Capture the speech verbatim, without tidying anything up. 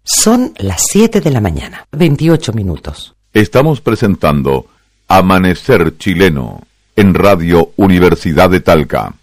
Son las siete de la mañana, veintiocho minutos. Estamos presentando Amanecer Chileno en Radio Universidad de Talca.